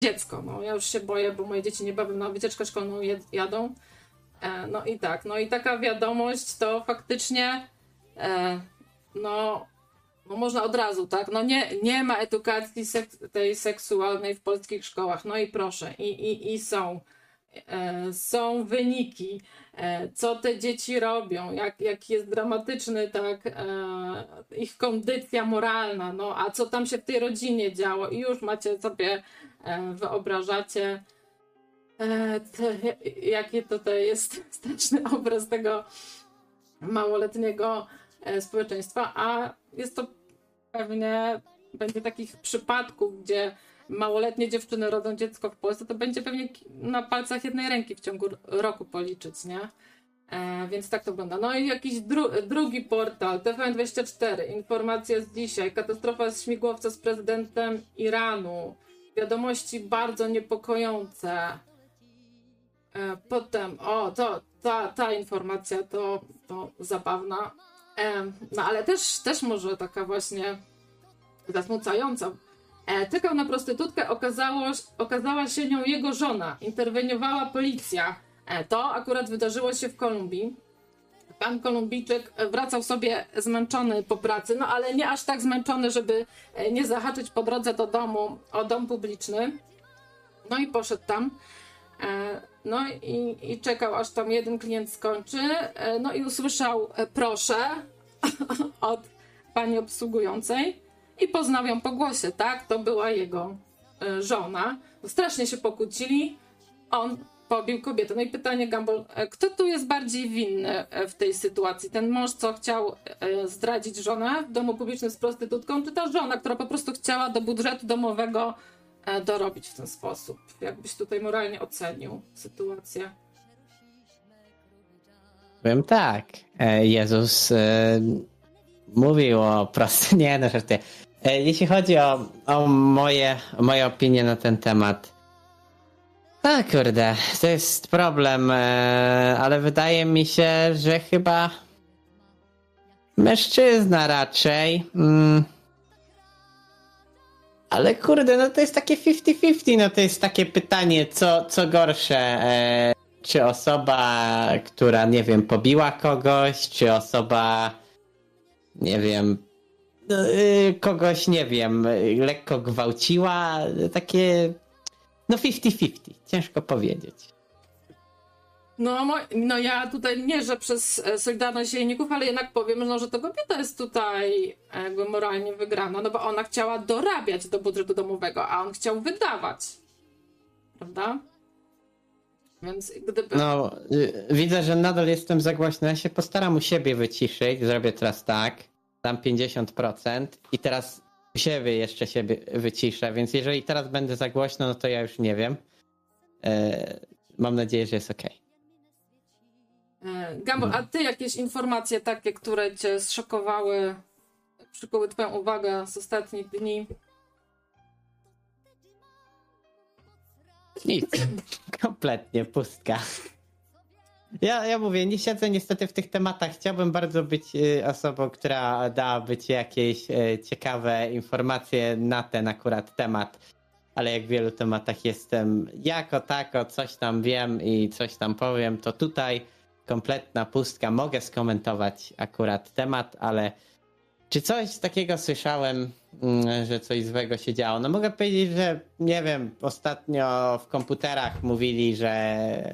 dziecko. No, ja już się boję, bo moje dzieci niebawem na wycieczkę szkolną jadą. No i taka wiadomość to faktycznie no można od razu, tak? No nie ma edukacji tej seksualnej w polskich szkołach. No i proszę, i są wyniki, co te dzieci robią, jak jest dramatyczny, tak, ich kondycja moralna, no a co tam się w tej rodzinie działo i już macie sobie, wyobrażacie, jaki tutaj jest straszny obraz tego małoletniego społeczeństwa, a jest to pewnie, będzie takich przypadków, gdzie małoletnie dziewczyny rodzą dziecko w Polsce, to będzie pewnie na palcach jednej ręki w ciągu roku policzyć, nie? Więc tak to wygląda. No i jakiś drugi portal, TVN24, informacja z dzisiaj, katastrofa z śmigłowca z prezydentem Iranu, wiadomości bardzo niepokojące. Potem, ta informacja to zabawna, no ale też może taka właśnie zasmucająca. Czekał na prostytutkę, okazała się nią jego żona. Interweniowała policja. To akurat wydarzyło się w Kolumbii. Pan Kolumbijczyk wracał sobie zmęczony po pracy, no ale nie aż tak zmęczony, żeby nie zahaczyć po drodze do domu o dom publiczny. No i poszedł tam. No i czekał, aż tam jeden klient skończy. No i usłyszał proszę od pani obsługującej. I poznał ją po głosie, tak? To była jego żona. Strasznie się pokłócili. On pobił kobietę. No i pytanie, Gumball, kto tu jest bardziej winny w tej sytuacji? Ten mąż, co chciał zdradzić żonę w domu publicznym z prostytutką, czy ta żona, która po prostu chciała do budżetu domowego dorobić w ten sposób? Jakbyś tutaj moralnie ocenił sytuację? Powiem tak. Jezus mówił o prostym... Nie, no żartuję. Jeśli chodzi o moje opinie na ten temat, tak, kurde, to jest problem, ale wydaje mi się, że chyba mężczyzna raczej, ale kurde, no to jest takie 50-50, no to jest takie pytanie, co gorsze, czy osoba, która, nie wiem, pobiła kogoś, czy osoba, nie wiem, kogoś, nie wiem, lekko gwałciła, takie, no 50-50, ciężko powiedzieć. No ja tutaj nie, że przez Solidarność Zielników, ale jednak powiem, no, że to kobieta jest tutaj jakby moralnie wygrana, no bo ona chciała dorabiać do budżetu domowego, a on chciał wydawać. Prawda? Więc gdyby... No, widzę, że nadal jestem za głośno. Ja się postaram u siebie wyciszyć. Zrobię teraz tak. Dam 50% i teraz u siebie jeszcze siebie wyciszę, więc jeżeli teraz będę za głośno, no to ja już nie wiem. Mam nadzieję, że jest okej. Gumball, a ty jakieś informacje takie, które cię zszokowały, przykuły twoją uwagę z ostatnich dni? Nic. Kompletnie pustka. Ja mówię, nie siedzę niestety w tych tematach. Chciałbym bardzo być osobą, która dałaby ci jakieś ciekawe informacje na ten akurat temat. Ale jak w wielu tematach jestem jako tako, coś tam wiem i coś tam powiem, to tutaj kompletna pustka. Mogę skomentować akurat temat, ale czy coś takiego słyszałem, że coś złego się działo? No mogę powiedzieć, że nie wiem, ostatnio w komputerach mówili, że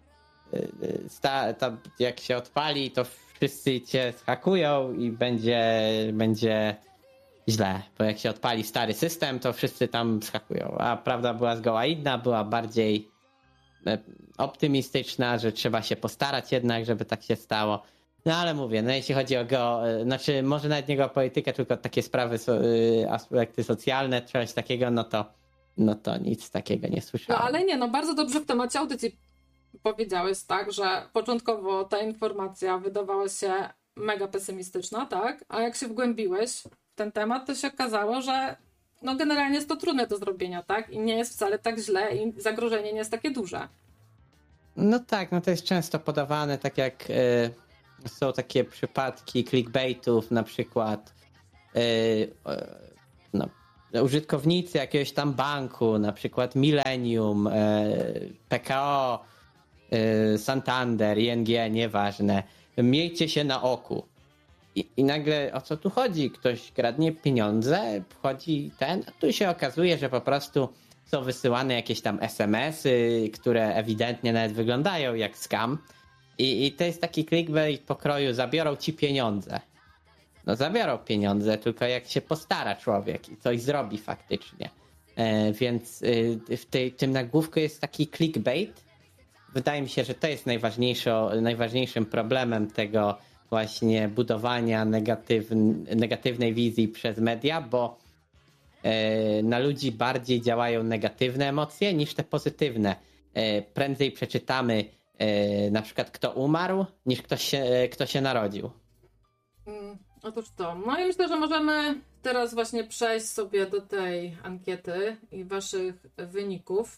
jak się odpali, to wszyscy cię zhakują i będzie źle, bo jak się odpali stary system, to wszyscy tam zhakują, a prawda była zgoła inna, była bardziej optymistyczna, że trzeba się postarać jednak, żeby tak się stało. No ale mówię, no jeśli chodzi o znaczy może nawet nie geopolitykę, tylko takie sprawy, aspekty socjalne, coś takiego, no to nic takiego nie słyszałem. No ale nie, no bardzo dobrze w temacie audycji powiedziałeś, tak, że początkowo ta informacja wydawała się mega pesymistyczna, tak, a jak się wgłębiłeś w ten temat, to się okazało, że no generalnie jest to trudne do zrobienia, tak, i nie jest wcale tak źle i zagrożenie nie jest takie duże. No tak, no to jest często podawane, tak jak są takie przypadki clickbaitów, na przykład no, użytkownicy jakiegoś tam banku, na przykład Millennium, PKO, Santander, ING, nieważne, miejcie się na oku. I nagle o co tu chodzi? Ktoś kradnie pieniądze, wchodzi a tu się okazuje, że po prostu są wysyłane jakieś tam SMS-y, które ewidentnie nawet wyglądają jak scam. I to jest taki clickbait pokroju, zabiorą ci pieniądze. No zabiorą pieniądze, tylko jak się postara człowiek i coś zrobi faktycznie. Więc w tym nagłówku jest taki clickbait. Wydaje mi się, że to jest najważniejszym problemem tego właśnie budowania negatywnej wizji przez media, bo na ludzi bardziej działają negatywne emocje niż te pozytywne. Prędzej przeczytamy na przykład kto umarł, niż kto się narodził. Otóż to. No i myślę, że możemy teraz właśnie przejść sobie do tej ankiety i waszych wyników.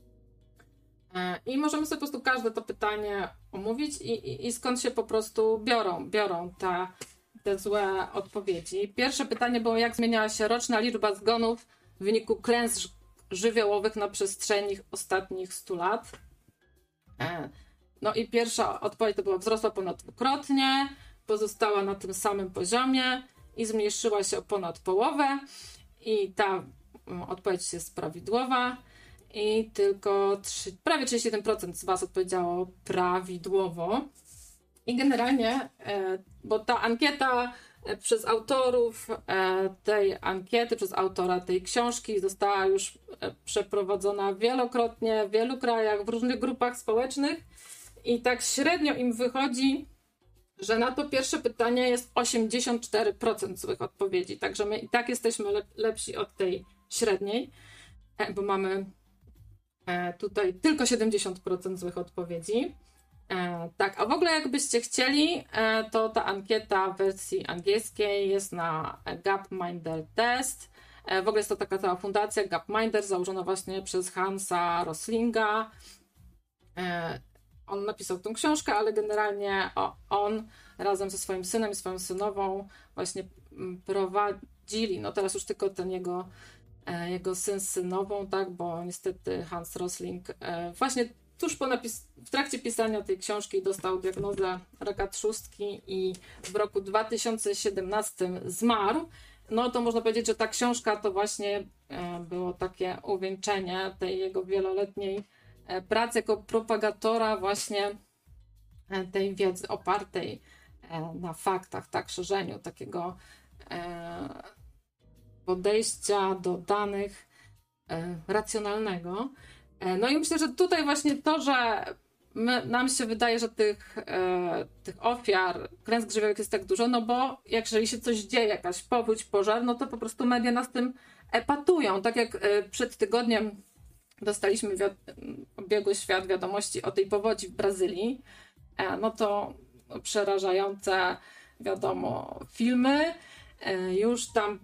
I możemy sobie po prostu każde to pytanie omówić i skąd się po prostu biorą te złe odpowiedzi. Pierwsze pytanie było, jak zmieniała się roczna liczba zgonów w wyniku klęsk żywiołowych na przestrzeni ostatnich 100 lat. No i pierwsza odpowiedź to była wzrosła ponad dwukrotnie, pozostała na tym samym poziomie i zmniejszyła się o ponad połowę. I ta odpowiedź jest prawidłowa. I tylko prawie 31% z was odpowiedziało prawidłowo. I generalnie, bo ta ankieta przez autorów tej ankiety, przez autora tej książki została już przeprowadzona wielokrotnie w wielu krajach, w różnych grupach społecznych i tak średnio im wychodzi, że na to pierwsze pytanie jest 84% złych odpowiedzi. Także my i tak jesteśmy lepsi od tej średniej, bo mamy tutaj tylko 70% złych odpowiedzi. Tak, a w ogóle jakbyście chcieli, to ta ankieta w wersji angielskiej jest na Gapminder Test. W ogóle jest to taka cała fundacja Gapminder, założona właśnie przez Hansa Roslinga. On napisał tą książkę, ale generalnie on razem ze swoim synem i swoją synową właśnie prowadzili, no teraz już tylko ten jego syn z synową, tak, bo niestety Hans Rosling właśnie tuż w trakcie pisania tej książki dostał diagnozę raka trzustki i w roku 2017 zmarł. No to można powiedzieć, że ta książka to właśnie było takie uwieńczenie tej jego wieloletniej pracy jako propagatora właśnie tej wiedzy opartej na faktach, tak, szerzeniu takiego podejścia do danych racjonalnego. No i myślę, że tutaj właśnie to, że nam się wydaje, że tych ofiar klęsk żywiołowych jest tak dużo, no bo jeżeli się coś dzieje, jakaś powódź, pożar, no to po prostu media nas tym epatują. Tak jak przed tygodniem dostaliśmy obiegły świat wiadomości o tej powodzi w Brazylii, no to przerażające, wiadomo, filmy. Już tam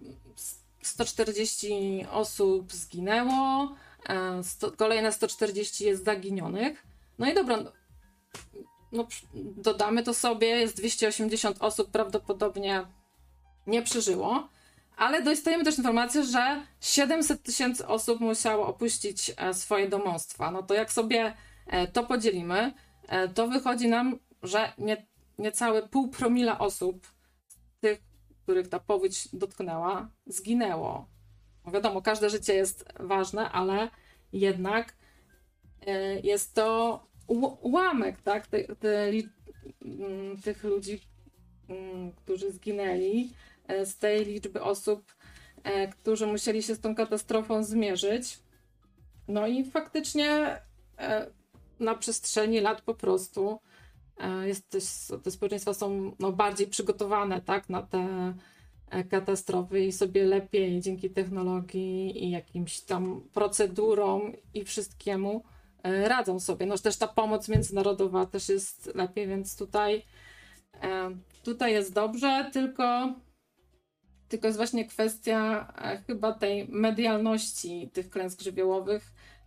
140 osób zginęło, kolejne 140 jest zaginionych. No i dobra, no, dodamy to sobie, jest 280 osób, prawdopodobnie nie przeżyło, ale dostajemy też informację, że 700 000 osób musiało opuścić swoje domostwa. No to jak sobie to podzielimy, to wychodzi nam, że niecałe 0,5 promila osób, tych, których ta powódź dotknęła, zginęło. No wiadomo, każde życie jest ważne, ale jednak jest to ułamek, tak, tych ludzi, którzy zginęli, z tej liczby osób, którzy musieli się z tą katastrofą zmierzyć. No i faktycznie na przestrzeni lat po prostu te społeczeństwa są bardziej przygotowane, tak, na te katastrofy i sobie lepiej dzięki technologii i jakimś tam procedurom i wszystkiemu radzą sobie. No też ta pomoc międzynarodowa też jest lepiej, więc tutaj jest dobrze, tylko jest właśnie kwestia chyba tej medialności tych klęsk żywiołowych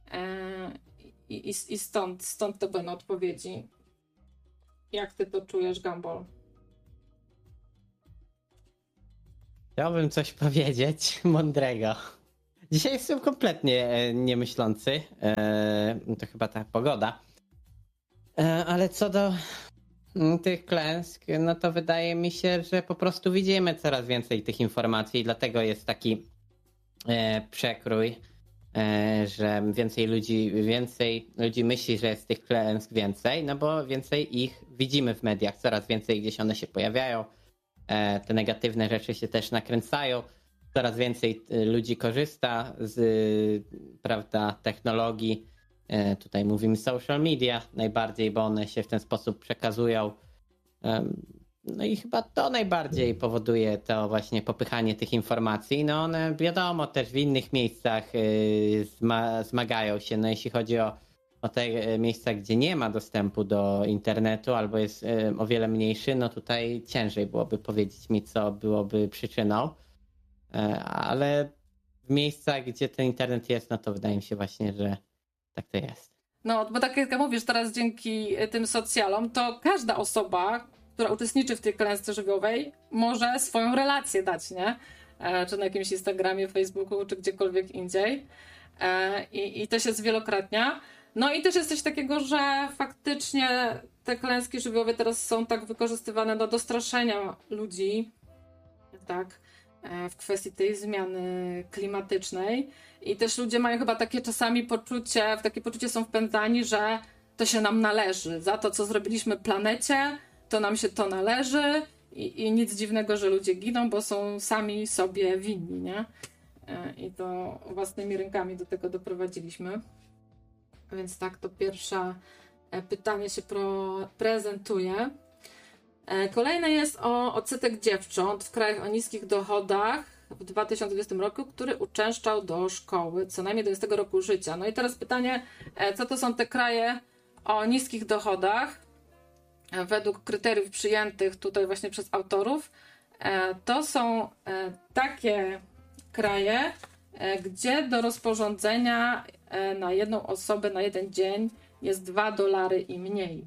i stąd te będą odpowiedzi. Jak ty to czujesz, Gumball? Chciałbym coś powiedzieć mądrego. Dzisiaj jestem kompletnie niemyślący. To chyba ta pogoda. Ale co do tych klęsk, no to wydaje mi się, że po prostu widzimy coraz więcej tych informacji, dlatego jest taki przekrój, że więcej ludzi myśli, że jest tych klęsk więcej, no bo więcej ich widzimy w mediach, coraz więcej gdzieś one się pojawiają, te negatywne rzeczy się też nakręcają, coraz więcej ludzi korzysta z, prawda, technologii. Tutaj mówimy social media najbardziej, bo one się w ten sposób przekazują. No i chyba to najbardziej powoduje to właśnie popychanie tych informacji. No one wiadomo też w innych miejscach zmagają się. No jeśli chodzi o te miejsca, gdzie nie ma dostępu do internetu albo jest o wiele mniejszy, no tutaj ciężej byłoby powiedzieć mi, co byłoby przyczyną. Ale w miejscach, gdzie ten internet jest, no to wydaje mi się właśnie, że tak to jest. No, bo tak jak mówisz, teraz dzięki tym socjalom, to każda osoba, która uczestniczy w tej klęsce żywiołowej, może swoją relację dać, nie? Czy na jakimś Instagramie, Facebooku, czy gdziekolwiek indziej. I to się zwielokrotnia. No i też jest coś takiego, że faktycznie te klęski żywiołowe teraz są tak wykorzystywane do dostraszenia ludzi, tak, w kwestii tej zmiany klimatycznej. I też ludzie mają chyba takie czasami poczucie, w takie poczucie są wpędzani, że to się nam należy. Za to, co zrobiliśmy planecie, to nam się to należy i nic dziwnego, że ludzie giną, bo są sami sobie winni, nie? I to własnymi rękami do tego doprowadziliśmy. Więc tak, to pierwsze pytanie się prezentuje. Kolejne jest o odsetek dziewcząt w krajach o niskich dochodach w 2020 roku, który uczęszczał do szkoły co najmniej do 20 roku życia. No i teraz pytanie, co to są te kraje o niskich dochodach według kryteriów przyjętych tutaj właśnie przez autorów. To są takie kraje, gdzie do rozporządzenia na jedną osobę na jeden dzień jest $2 i mniej.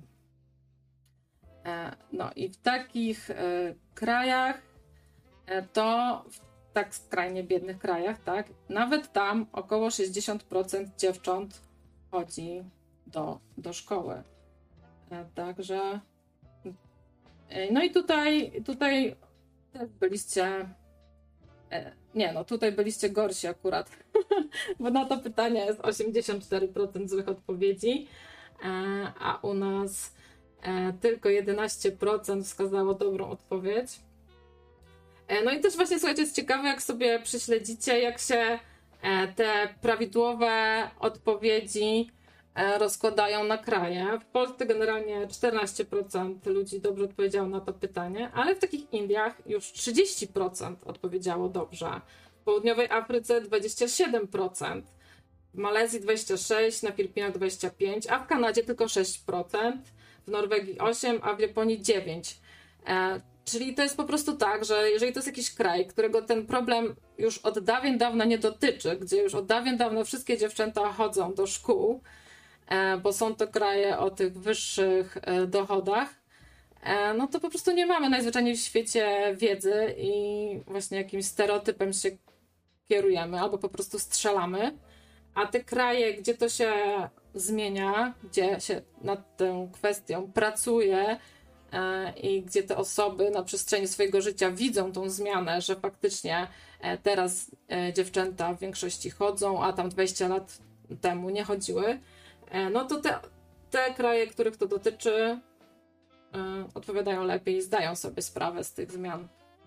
No i w takich krajach, to w tak skrajnie biednych krajach, tak, nawet tam około 60% dziewcząt chodzi do szkoły. Także no i tutaj też byliście tutaj byliście gorsi akurat, bo na to pytanie jest 84% złych odpowiedzi, a u nas tylko 11% wskazało dobrą odpowiedź. No i też właśnie, słuchajcie, jest ciekawe, jak sobie prześledzicie, jak się te prawidłowe odpowiedzi rozkładają na kraje. W Polsce generalnie 14% ludzi dobrze odpowiedziało na to pytanie, ale w takich Indiach już 30% odpowiedziało dobrze. W południowej Afryce 27%, w Malezji 26%, na Filipinach 25%, a w Kanadzie tylko 6%, w Norwegii 8%, a w Japonii 9%. Czyli to jest po prostu tak, że jeżeli to jest jakiś kraj, którego ten problem już od dawien dawna nie dotyczy, gdzie już od dawien dawna wszystkie dziewczęta chodzą do szkół, bo są to kraje o tych wyższych dochodach, no to po prostu nie mamy najzwyczajniej w świecie wiedzy i właśnie jakimś stereotypem się kierujemy albo po prostu strzelamy. A te kraje, gdzie to się zmienia, gdzie się nad tą kwestią pracuje i gdzie te osoby na przestrzeni swojego życia widzą tą zmianę, że faktycznie teraz dziewczęta w większości chodzą, a tam 20 lat temu nie chodziły, no to te kraje, których to dotyczy, odpowiadają lepiej i zdają sobie sprawę z tych zmian.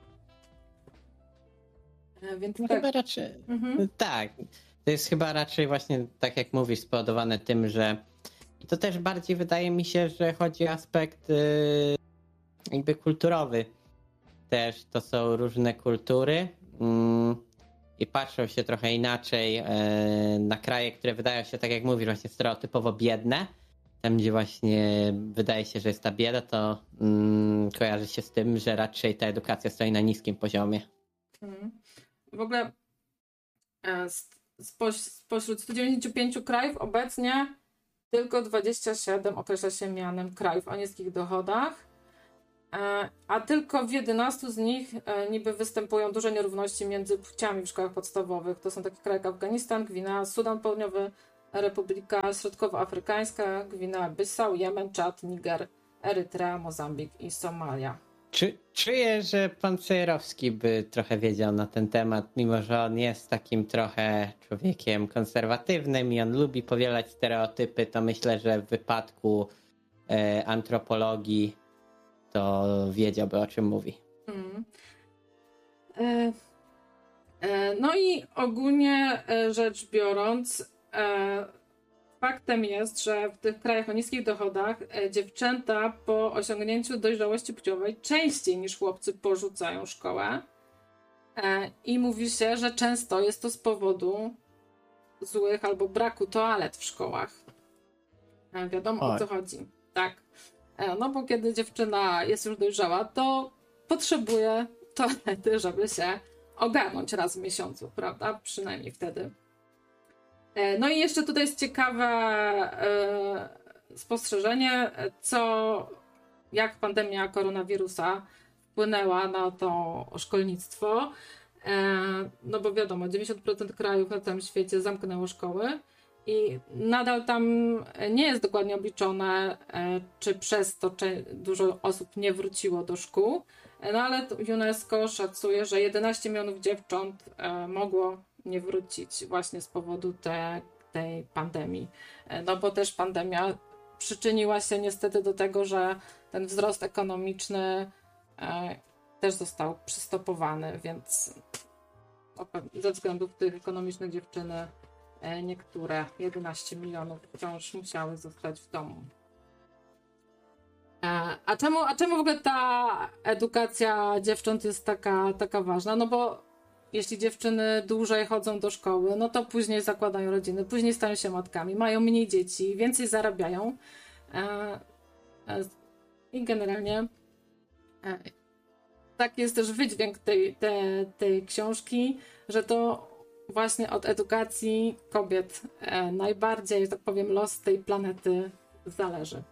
Więc no tak. Chyba raczej, tak. To jest chyba raczej właśnie, tak jak mówisz, spowodowane tym, że i to też bardziej wydaje mi się, że chodzi o aspekt jakby kulturowy. Też to są różne kultury i patrzą się trochę inaczej na kraje, które wydają się, tak jak mówisz, właśnie stereotypowo biedne. Tam, gdzie właśnie wydaje się, że jest ta bieda, to kojarzy się z tym, że raczej ta edukacja stoi na niskim poziomie. W ogóle spośród 195 krajów obecnie tylko 27 określa się mianem krajów o niskich dochodach. a tylko w 11 z nich niby występują duże nierówności między płciami w szkołach podstawowych. To są takie kraje jak Afganistan, Gwinea, Sudan Południowy, Republika Środkowoafrykańska, Gwinea-Bissau, Jemen, Czad, Niger, Erytrea, Mozambik i Somalia. Czuję, że pan Cejrowski by trochę wiedział na ten temat, mimo że on jest takim trochę człowiekiem konserwatywnym i on lubi powielać stereotypy, to myślę, że w wypadku antropologii to wiedziałby, o czym mówi. No i ogólnie rzecz biorąc, faktem jest, że w tych krajach o niskich dochodach dziewczęta po osiągnięciu dojrzałości płciowej częściej niż chłopcy porzucają szkołę i mówi się, że często jest to z powodu złych albo braku toalet w szkołach. Wiadomo, o co chodzi. Tak. No bo kiedy dziewczyna jest już dojrzała, to potrzebuje toalety, żeby się ogarnąć raz w miesiącu, prawda? Przynajmniej wtedy. No i jeszcze tutaj jest ciekawe spostrzeżenie, jak pandemia koronawirusa wpłynęła na to szkolnictwo. No bo wiadomo, 90% krajów na całym świecie zamknęło szkoły i nadal tam nie jest dokładnie obliczone, czy przez to dużo osób nie wróciło do szkół. No ale UNESCO szacuje, że 11 milionów dziewcząt mogło nie wrócić właśnie z powodu tej pandemii. No bo też pandemia przyczyniła się niestety do tego, że ten wzrost ekonomiczny też został przystopowany, więc ze względów tych ekonomicznych dziewczyny niektóre 11 milionów wciąż musiały zostać w domu. A czemu w ogóle ta edukacja dziewcząt jest taka ważna? No bo jeśli dziewczyny dłużej chodzą do szkoły, no to później zakładają rodziny, później stają się matkami, mają mniej dzieci, więcej zarabiają. I generalnie tak jest też wydźwięk tej książki, że to właśnie od edukacji kobiet najbardziej, że tak powiem, los tej planety zależy.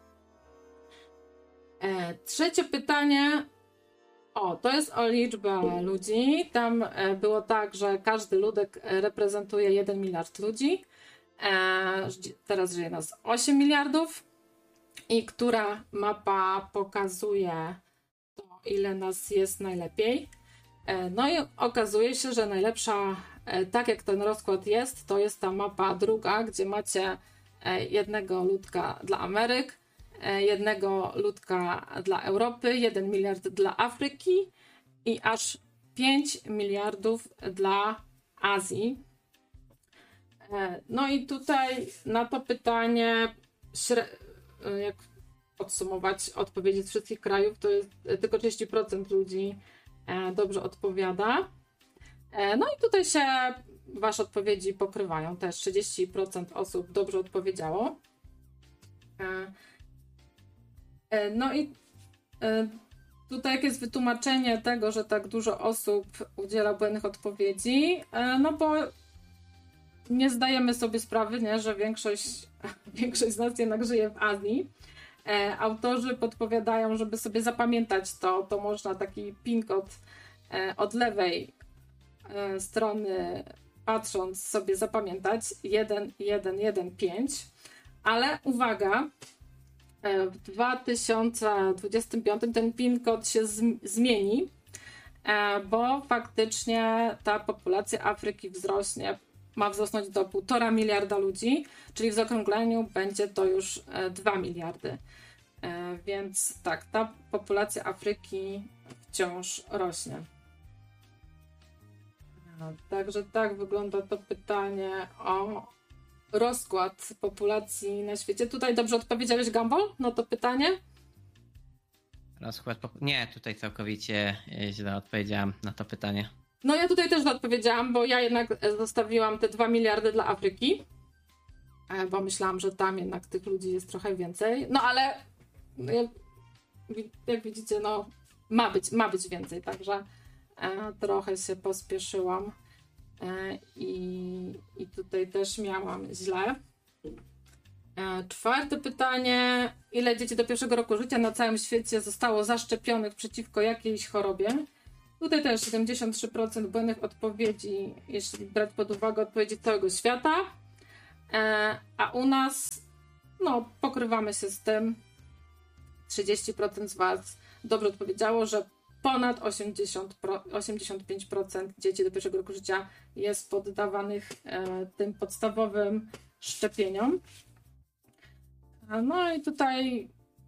Trzecie pytanie. To jest o liczbę ludzi. Tam było tak, że każdy ludek reprezentuje 1 miliard ludzi. Teraz żyje nas 8 miliardów. I która mapa pokazuje to, ile nas jest najlepiej. No i okazuje się, że najlepsza, tak jak ten rozkład jest, to jest ta mapa druga, gdzie macie jednego ludka dla Ameryk, jednego ludka dla Europy, 1 miliard dla Afryki i aż 5 miliardów dla Azji. No i tutaj na to pytanie, jak podsumować odpowiedzi z wszystkich krajów, to jest tylko 30% ludzi dobrze odpowiada. No i tutaj się wasze odpowiedzi pokrywają też. 30% osób dobrze odpowiedziało. No i tutaj jak jest wytłumaczenie tego, że tak dużo osób udziela błędnych odpowiedzi, no bo nie zdajemy sobie sprawy, nie, że większość z nas jednak żyje w Azji. Autorzy podpowiadają, żeby sobie zapamiętać to można taki PIN kod od lewej strony patrząc sobie zapamiętać 1115, ale uwaga, w 2025 ten PIN kod się zmieni, bo faktycznie ta populacja Afryki ma wzrosnąć do 1,5 miliarda ludzi, czyli w zaokrągleniu będzie to już 2 miliardy. Więc tak, ta populacja Afryki wciąż rośnie. Także tak wygląda to pytanie o rozkład populacji na świecie. Tutaj dobrze odpowiedziałeś, Gumball, na to pytanie? Nie, tutaj całkowicie źle odpowiedziałam na to pytanie. No ja tutaj też odpowiedziałam, bo ja jednak zostawiłam te 2 miliardy dla Afryki, bo myślałam, że tam jednak tych ludzi jest trochę więcej. No ale jak widzicie, no ma być więcej, także trochę się pospieszyłam i tutaj też miałam źle. Czwarte pytanie. Ile dzieci do 1. roku życia na całym świecie zostało zaszczepionych przeciwko jakiejś chorobie? Tutaj też 73% błędnych odpowiedzi, jeśli brać pod uwagę odpowiedzi całego świata. A u nas, pokrywamy się z tym. 30% z Was dobrze odpowiedziało, że ponad 85% dzieci do 1. roku życia jest poddawanych tym podstawowym szczepieniom. No i tutaj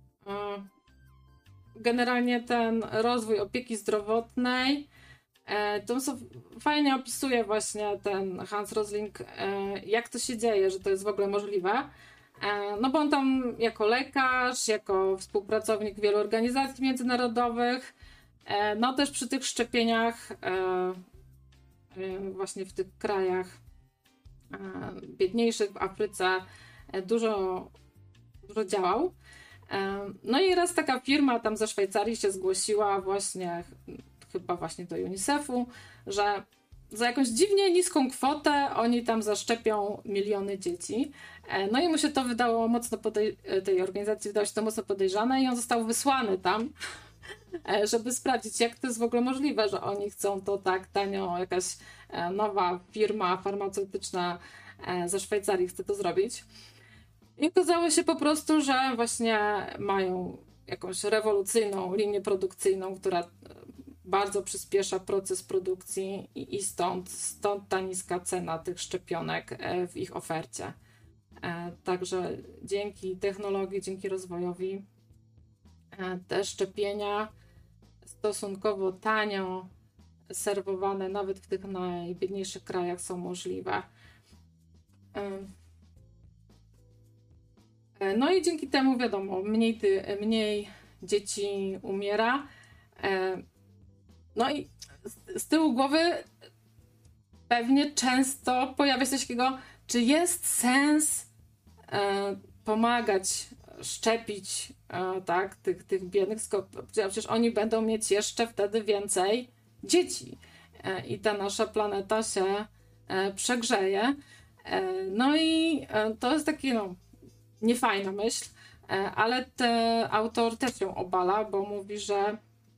generalnie ten rozwój opieki zdrowotnej to fajnie opisuje właśnie ten Hans Rosling, jak to się dzieje, że to jest w ogóle możliwe. No bo on tam jako lekarz, jako współpracownik wielu organizacji międzynarodowych, no też przy tych szczepieniach właśnie w tych krajach biedniejszych w Afryce dużo działał. No i raz taka firma tam ze Szwajcarii się zgłosiła właśnie, chyba właśnie do UNICEF-u, że za jakąś dziwnie niską kwotę oni tam zaszczepią miliony dzieci. No i mu się to wydało mocno, tej organizacji wydało się to mocno podejrzane i on został wysłany tam, żeby sprawdzić, jak to jest w ogóle możliwe, że oni chcą to tak tanio, jakaś nowa firma farmaceutyczna ze Szwajcarii chce to zrobić. I okazało się po prostu, że właśnie mają jakąś rewolucyjną linię produkcyjną, która bardzo przyspiesza proces produkcji i stąd ta niska cena tych szczepionek w ich ofercie. Także dzięki technologii, dzięki rozwojowi te szczepienia stosunkowo tanio serwowane nawet w tych najbiedniejszych krajach są możliwe. No i dzięki temu wiadomo, mniej dzieci umiera. No i z tyłu głowy pewnie często pojawia się coś takiego, czy jest sens pomagać, szczepić tak, tych biednych, przecież oni będą mieć jeszcze wtedy więcej dzieci i ta nasza planeta się przegrzeje. No i to jest taki niefajna myśl, ale autor też ją obala, bo mówi, że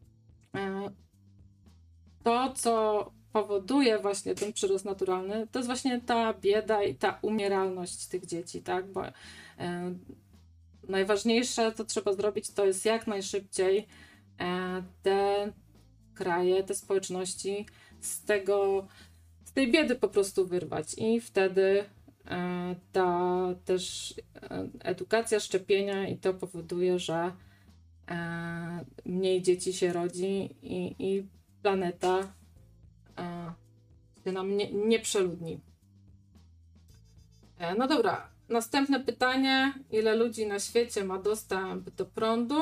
to, co powoduje właśnie ten przyrost naturalny, to jest właśnie ta bieda i ta umieralność tych dzieci, tak? Bo najważniejsze, co trzeba zrobić, to jest jak najszybciej te kraje, te społeczności z tej biedy po prostu wyrwać i wtedy ta też edukacja, szczepienia i to powoduje, że mniej dzieci się rodzi i planeta się nam nie przeludni. No dobra, następne pytanie. Ile ludzi na świecie ma dostęp do prądu?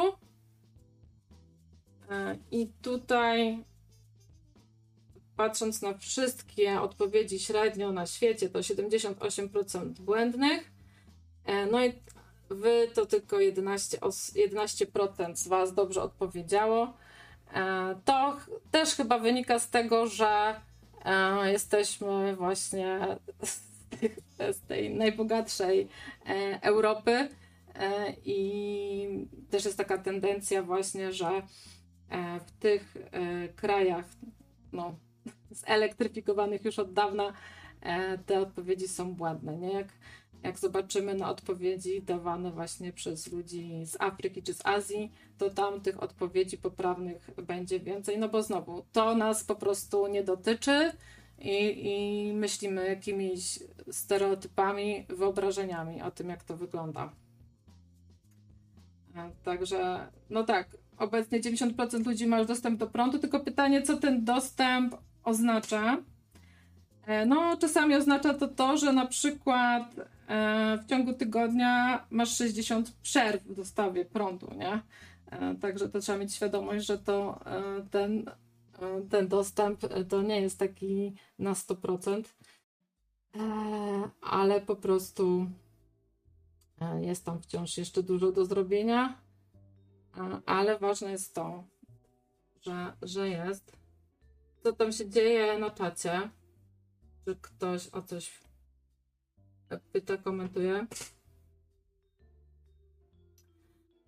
I tutaj patrząc na wszystkie odpowiedzi średnio na świecie, to 78% błędnych. No i wy to tylko 11% z was dobrze odpowiedziało. To też chyba wynika z tego, że jesteśmy właśnie z tej najbogatszej Europy i też jest taka tendencja właśnie, że w tych krajach zelektryfikowanych już od dawna te odpowiedzi są błędne, nie? Jak zobaczymy na odpowiedzi dawane właśnie przez ludzi z Afryki czy z Azji, to tam tych odpowiedzi poprawnych będzie więcej, no bo znowu to nas po prostu nie dotyczy i myślimy jakimiś stereotypami, wyobrażeniami o tym, jak to wygląda. Także, no tak, obecnie 90% ludzi ma już dostęp do prądu, tylko pytanie, co ten dostęp oznacza? No, czasami oznacza to, że na przykład w ciągu tygodnia masz 60 przerw w dostawie prądu, nie? Także to trzeba mieć świadomość, że to ten dostęp to nie jest taki na 100%, ale po prostu jest tam wciąż jeszcze dużo do zrobienia, ale ważne jest to, że jest. Co tam się dzieje na czacie? Czy ktoś o coś pyta, komentuje?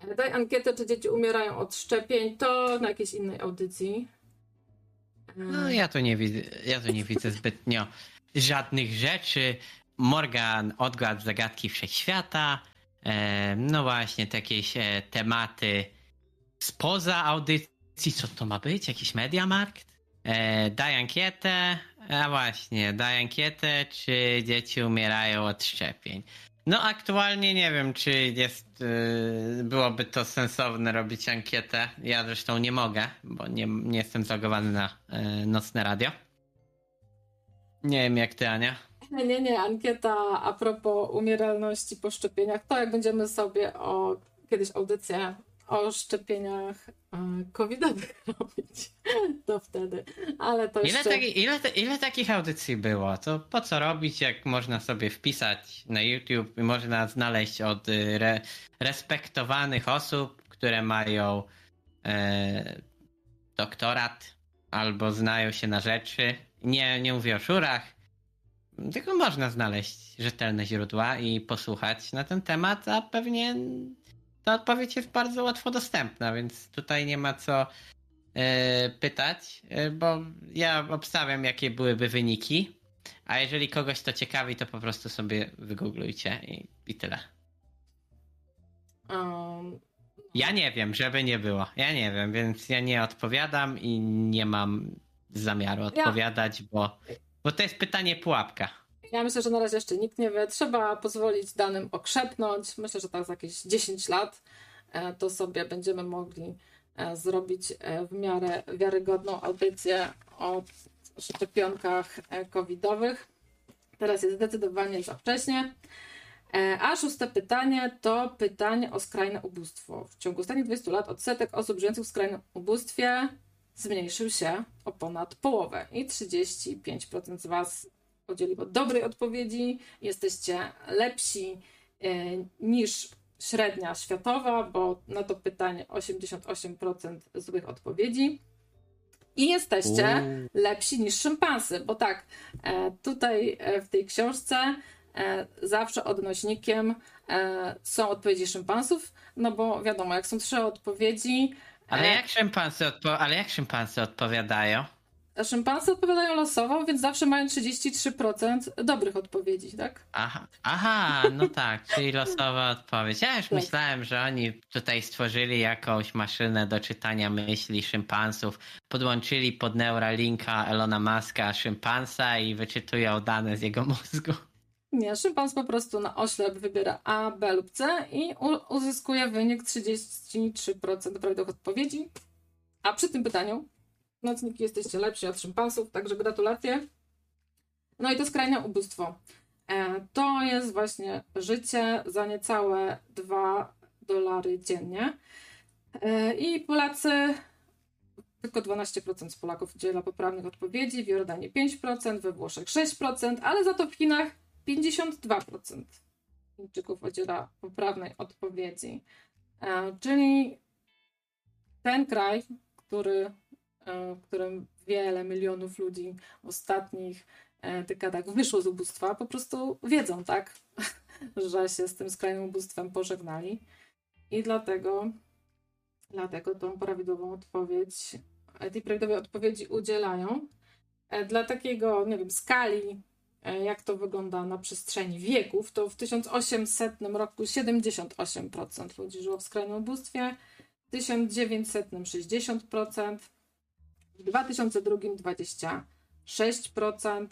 Daj ankietę, czy dzieci umierają od szczepień, to na jakiejś innej audycji. No ja tu nie widzę zbytnio żadnych rzeczy. Morgan odgadł zagadki wszechświata. No właśnie, te jakieś tematy spoza audycji. Co to ma być? Jakiś Mediamarkt? Daj ankietę. A właśnie, daj ankietę, czy dzieci umierają od szczepień. No aktualnie nie wiem, czy byłoby to sensowne robić ankietę. Ja zresztą nie mogę, bo nie jestem zalogowany na nocne radio. Nie wiem jak ty, Ania. Nie, ankieta a propos umieralności po szczepieniach, to jak będziemy sobie kiedyś audycję o szczepieniach covidowych robić, to wtedy. Ale to jeszcze... Ile takich audycji było? To po co robić, jak można sobie wpisać na YouTube i można znaleźć od respektowanych osób, które mają doktorat albo znają się na rzeczy. Nie mówię o szurach, tylko można znaleźć rzetelne źródła i posłuchać na ten temat, a pewnie ta odpowiedź jest bardzo łatwo dostępna, więc tutaj nie ma co pytać, bo ja obstawiam, jakie byłyby wyniki, a jeżeli kogoś to ciekawi, to po prostu sobie wygooglujcie i tyle. Ja nie wiem, żeby nie było. Ja nie wiem, więc ja nie odpowiadam i nie mam zamiaru odpowiadać, bo to jest pytanie pułapka. Ja myślę, że na razie jeszcze nikt nie wie. Trzeba pozwolić danym okrzepnąć. Myślę, że tak za jakieś 10 lat to sobie będziemy mogli zrobić w miarę wiarygodną audycję o szczepionkach covidowych. Teraz jest zdecydowanie za wcześnie. A szóste pytanie to pytanie o skrajne ubóstwo. W ciągu ostatnich 20 lat odsetek osób żyjących w skrajnym ubóstwie zmniejszył się o ponad połowę i 35% z Was udzieliło dobrej odpowiedzi. Jesteście lepsi niż średnia światowa, bo na to pytanie 88% złych odpowiedzi. I jesteście lepsi niż szympansy, bo tak, tutaj w tej książce zawsze odnośnikiem są odpowiedzi szympansów, no bo wiadomo, jak są 3 odpowiedzi... Ale jak szympansy odpowiadają? Szympansy odpowiadają losowo, więc zawsze mają 33% dobrych odpowiedzi, tak? Aha, no tak, czyli losowa odpowiedź. Ja już myślałem, że oni tutaj stworzyli jakąś maszynę do czytania myśli szympansów, podłączyli pod Neuralinka Elona Muska szympansa i wyczytują dane z jego mózgu. Nie, szympans po prostu na oślep wybiera A, B lub C i uzyskuje wynik 33% prawidłowych odpowiedzi. A przy tym pytaniu nocniki jesteście lepsi od szympansów, także gratulacje. No i to skrajne ubóstwo. To jest właśnie życie za niecałe $2 dziennie. I Polacy, tylko 12% z Polaków udziela poprawnych odpowiedzi, w Jordanii 5%, we Włoszech 6%, ale za to w Chinach 52% Chińczyków udziela poprawnej odpowiedzi. Czyli ten kraj, w którym wiele milionów ludzi w ostatnich dekadach wyszło z ubóstwa, po prostu wiedzą, tak, że się z tym skrajnym ubóstwem pożegnali. I dlatego tą prawidłową odpowiedź, tej prawidłowej odpowiedzi udzielają. Dla takiego, nie wiem, skali, jak to wygląda na przestrzeni wieków, to w 1800 roku 78% ludzi żyło w skrajnym ubóstwie, w 1900 60%, w 2002 26%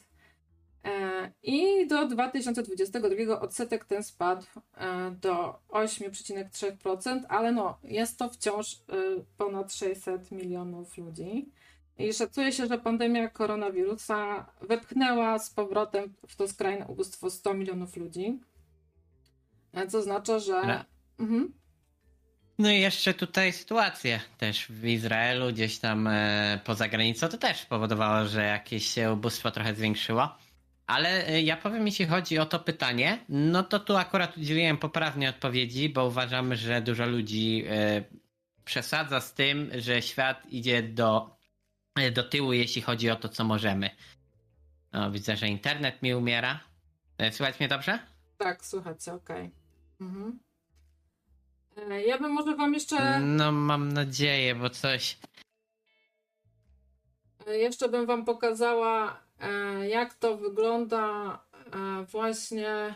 i do 2022 odsetek ten spadł do 8,3%, ale no, jest to wciąż ponad 600 milionów ludzi. I szacuje się, że pandemia koronawirusa wepchnęła z powrotem w to skrajne ubóstwo 100 milionów ludzi. Co oznacza, że... No i jeszcze tutaj sytuacje też w Izraelu, gdzieś tam poza granicą, to też spowodowało, że jakieś się ubóstwo trochę zwiększyło. Ale ja powiem, jeśli chodzi o to pytanie, no to tu akurat udzieliłem poprawnej odpowiedzi, bo uważam, że dużo ludzi przesadza z tym, że świat idzie do tyłu, jeśli chodzi o to, co możemy. No, widzę, że internet mi umiera. Słychać mnie dobrze? Tak, słychać, okej. Ja bym może wam No mam nadzieję, bo coś... jeszcze bym wam pokazała, jak to wygląda właśnie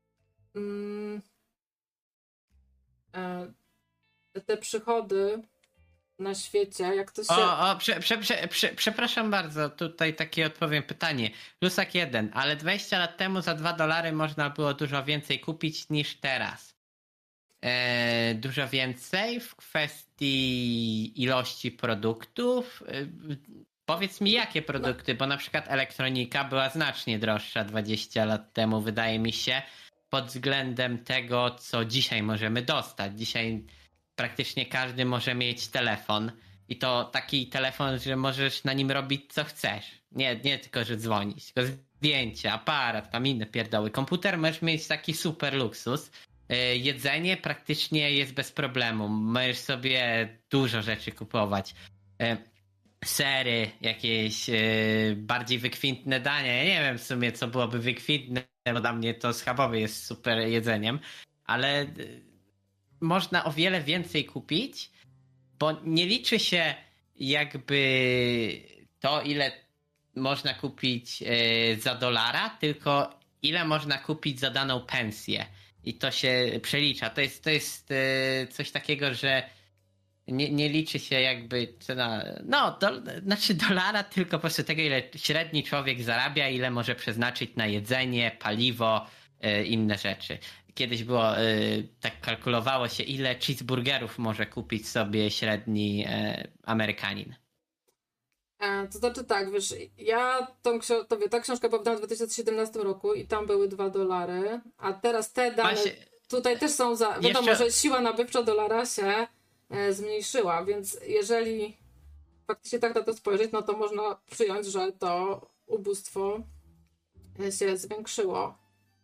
te przychody na świecie, jak to się... Przepraszam bardzo, tutaj takie odpowiem pytanie. Plusak 1, ale 20 lat temu za $2 można było dużo więcej kupić niż teraz. Dużo więcej w kwestii ilości produktów. Powiedz mi, jakie produkty, bo na przykład elektronika była znacznie droższa 20 lat temu, wydaje mi się, pod względem tego, co dzisiaj możemy dostać. Dzisiaj praktycznie każdy może mieć telefon i to taki telefon, że możesz na nim robić co chcesz. Nie tylko, że dzwonić, tylko zdjęcia, aparat, tam inne pierdoły. Komputer możesz mieć taki super luksus. Jedzenie praktycznie jest bez problemu. Możesz sobie dużo rzeczy kupować. Sery, jakieś bardziej wykwintne dania. Ja nie wiem w sumie, co byłoby wykwintne, bo dla mnie to schabowy jest super jedzeniem, ale można o wiele więcej kupić, bo nie liczy się jakby to, ile można kupić za $1, tylko ile można kupić za daną pensję. I to się przelicza. To jest coś takiego, że nie liczy się jakby cena, znaczy $1, tylko po prostu tego, ile średni człowiek zarabia, ile może przeznaczyć na jedzenie, paliwo, inne rzeczy. Kiedyś było, tak kalkulowało się, ile cheeseburgerów może kupić sobie średni Amerykanin. To znaczy tak, wiesz, ja ta książka była wydana w 2017 roku i tam były $2, a teraz te dane tutaj też są wiadomo, że siła nabywcza dolara się zmniejszyła, więc jeżeli faktycznie tak na to spojrzeć, no to można przyjąć, że to ubóstwo się zwiększyło.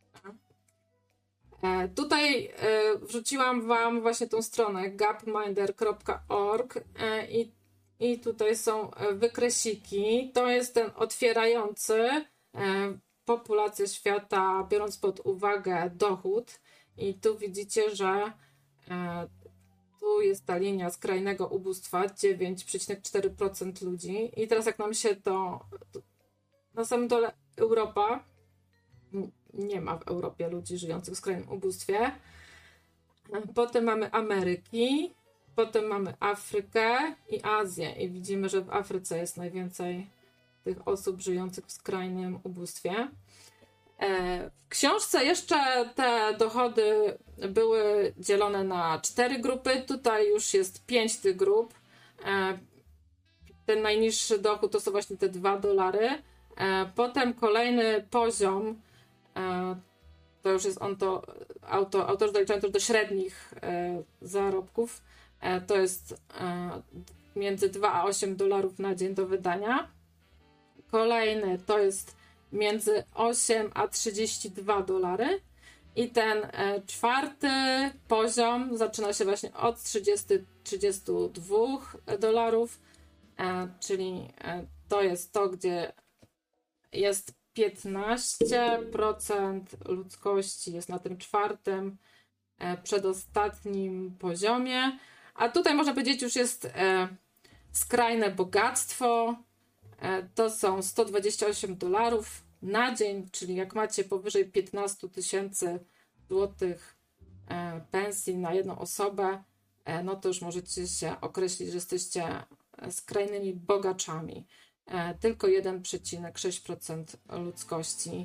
Tutaj wrzuciłam wam właśnie tą stronę gapminder.org i tutaj są wykresiki. To jest ten otwierający populację świata, biorąc pod uwagę dochód. I tu widzicie, że tu jest ta linia skrajnego ubóstwa, 9,4% ludzi. I teraz jak nam się to na samym dole Europa, nie ma w Europie ludzi żyjących w skrajnym ubóstwie. Potem mamy Ameryki, potem mamy Afrykę i Azję. I widzimy, że w Afryce jest najwięcej tych osób żyjących w skrajnym ubóstwie. W książce jeszcze te dochody były dzielone na 4 grupy. Tutaj już jest 5 tych grup. Ten najniższy dochód to są właśnie te $2. Potem kolejny poziom, to już jest autorzy doliczają też do średnich zarobków. To jest między 2 a $8 na dzień do wydania. Kolejny to jest między 8 a $32. I ten czwarty poziom zaczyna się właśnie od $32, czyli to jest to, gdzie jest 15% ludzkości jest na tym czwartym, przedostatnim poziomie. A tutaj można powiedzieć już jest skrajne bogactwo. To są $128 na dzień, czyli jak macie powyżej 15 000 złotych pensji na jedną osobę, no to już możecie się określić, że jesteście skrajnymi bogaczami. Tylko 1,6% ludzkości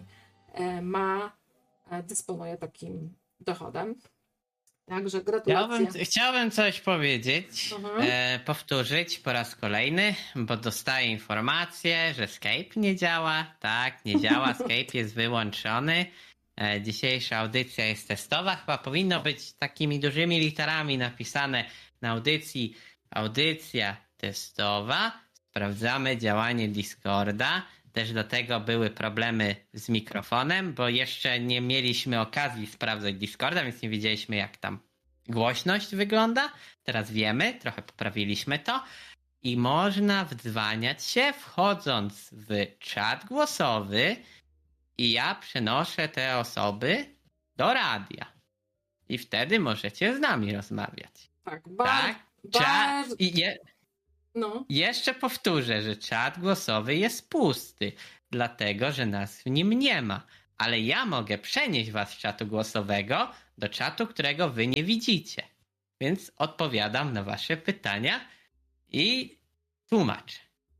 dysponuje takim dochodem. Także gratulacje. Chciałbym coś powiedzieć, powtórzyć po raz kolejny, bo dostaję informację, że Skype nie działa. Tak, nie działa, Skype jest wyłączony. Dzisiejsza audycja jest testowa. Chyba powinno być takimi dużymi literami napisane na audycji: audycja testowa. Sprawdzamy działanie Discorda. Też do tego były problemy z mikrofonem, bo jeszcze nie mieliśmy okazji sprawdzać Discorda, więc nie wiedzieliśmy, jak tam głośność wygląda. Teraz wiemy, trochę poprawiliśmy to. I można wdzwaniać się, wchodząc w czat głosowy, i ja przenoszę te osoby do radia. I wtedy możecie z nami rozmawiać. Tak, Tak? No. Jeszcze powtórzę, że czat głosowy jest pusty, dlatego że nas w nim nie ma. Ale ja mogę przenieść was z czatu głosowego do czatu, którego wy nie widzicie. Więc odpowiadam na wasze pytania i tłumaczę.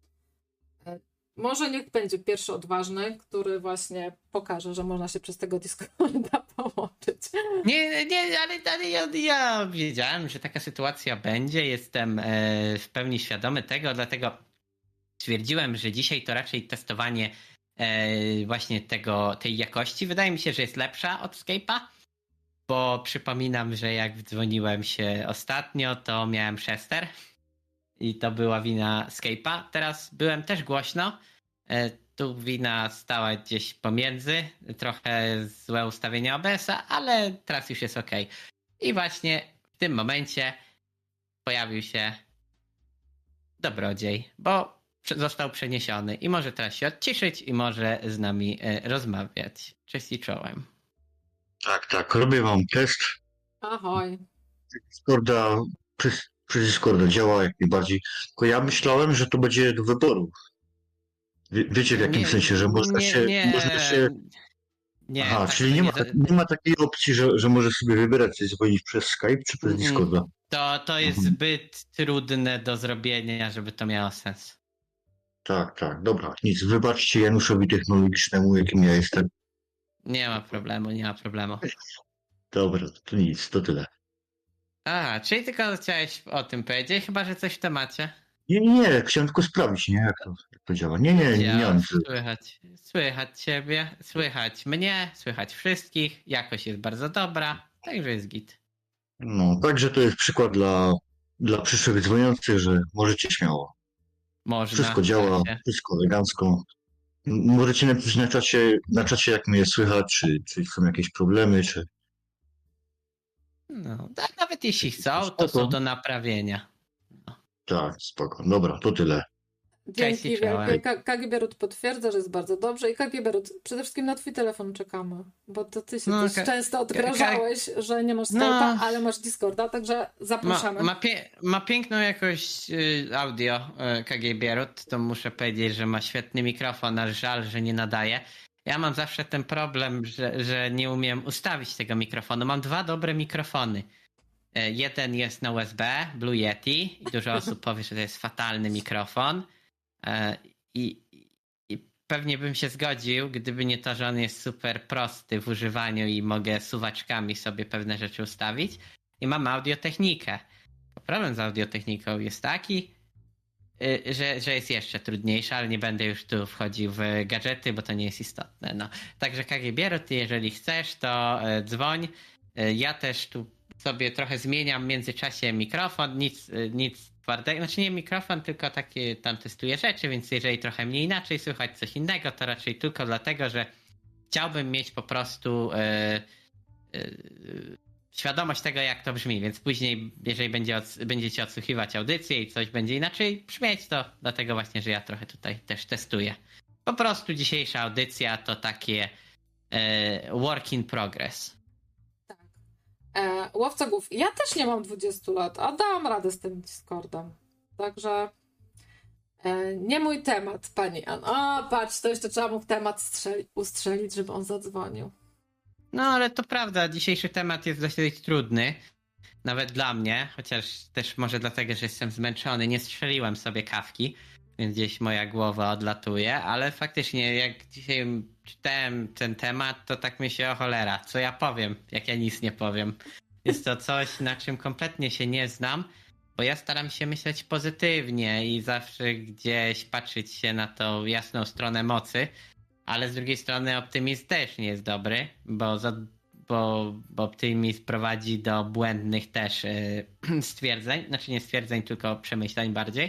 Może niech będzie pierwszy odważny, który właśnie pokaże, że można się przez tego Discorda połączyć. Nie, ale ja wiedziałem, że taka sytuacja będzie. Jestem w pełni świadomy tego, dlatego stwierdziłem, że dzisiaj to raczej testowanie właśnie tej jakości. Wydaje mi się, że jest lepsza od Skype'a, bo przypominam, że jak dzwoniłem się ostatnio, to miałem przester i to była wina Skype'a. Teraz byłem też głośno. Tu wina stała gdzieś pomiędzy. Trochę złe ustawienie OBS-a, ale teraz już jest ok. I właśnie w tym momencie pojawił się dobrodziej, bo został przeniesiony i może teraz się odciszyć i może z nami rozmawiać. Cześć i czołem. Tak, robię wam test. Ahoj. Discorda, przez Discorda działa jak najbardziej. Tylko ja myślałem, że to będzie do wyboru. Wiecie w jakim sensie, że można się... Nie, Aha, tak czyli nie ma takiej opcji, że możesz sobie wybierać, czy dzwonić przez Skype, czy przez Discorda. To jest zbyt trudne do zrobienia, żeby to miało sens. Tak, dobra, nic. Wybaczcie Januszowi technologicznemu, jakim ja jestem. Nie ma problemu. Dobra, to nic, to tyle. A, czyli tylko chciałeś o tym powiedzieć, chyba że coś w temacie. Nie, chciałem tylko sprawdzić, nie, jak to działa. Nie mam. Słychać ciebie, słychać mnie, słychać wszystkich, jakość jest bardzo dobra, także jest git. No, także to jest przykład dla przyszłych dzwoniących, że możecie śmiało. Można. Wszystko działa, wszystko elegancko. Możecie napisać na czacie, jak mnie słychać, czy są jakieś problemy, czy... No, nawet jeśli chcą, to są do naprawienia. No. Tak, spoko. Dobra, to tyle. Dzięki wielkie. KG Bierut potwierdza, że jest bardzo dobrze i KG Bierut, przede wszystkim na twój telefon czekamy, bo to ty się też często odgrażałeś, że nie masz Skype'a, ale masz Discorda, także zapraszamy. Ma piękną jakość audio KG Bierut, to muszę powiedzieć, że ma świetny mikrofon, ale żal, że nie nadaje. Ja mam zawsze ten problem, że nie umiem ustawić tego mikrofonu. Mam 2 dobre mikrofony. Jeden jest na USB, Blue Yeti i dużo osób powie, że to jest fatalny mikrofon. I pewnie bym się zgodził, gdyby nie to, że on jest super prosty w używaniu i mogę suwaczkami sobie pewne rzeczy ustawić. I mam audiotechnikę. Problem z audiotechniką jest taki, że jest jeszcze trudniejsza, ale nie będę już tu wchodził w gadżety, bo to nie jest istotne. No. Także KG Bierut, jeżeli chcesz, to dzwoń. Ja też tu sobie trochę zmieniam w międzyczasie mikrofon, nic twardego, znaczy nie mikrofon, tylko takie tam testuję rzeczy, więc jeżeli trochę mnie inaczej słychać coś innego, to raczej tylko dlatego, że chciałbym mieć po prostu świadomość tego, jak to brzmi, więc później, jeżeli będziecie odsłuchiwać audycję i coś będzie inaczej brzmieć, to dlatego właśnie, że ja trochę tutaj też testuję. Po prostu dzisiejsza audycja to takie work in progress. Łowca głów. Ja też nie mam 20 lat, a dałam radę z tym Discordem. Także nie mój temat, pani Ann. O, patrz, to jeszcze trzeba mu w temat ustrzelić, żeby on zadzwonił. No, ale to prawda, dzisiejszy temat jest dosyć trudny. Nawet dla mnie, chociaż też może dlatego, że jestem zmęczony. Nie strzeliłem sobie kawki, więc gdzieś moja głowa odlatuje, ale faktycznie jak dzisiaj czytałem ten temat, to tak myślę, o cholera, co ja powiem, jak ja nic nie powiem. Jest to coś, na czym kompletnie się nie znam, bo ja staram się myśleć pozytywnie i zawsze gdzieś patrzeć się na tą jasną stronę mocy, ale z drugiej strony optymizm też nie jest dobry, bo optymizm prowadzi do błędnych też stwierdzeń, znaczy nie stwierdzeń, tylko przemyśleń bardziej.